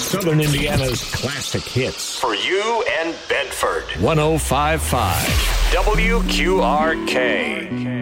Southern Indiana's classic hits. For you and Bedford. 105.5 WQRK.